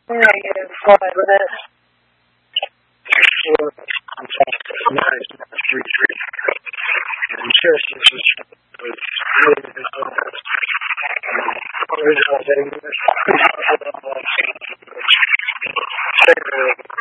-5 minutes. Nice, 3-3. And Kirsten was really original thing.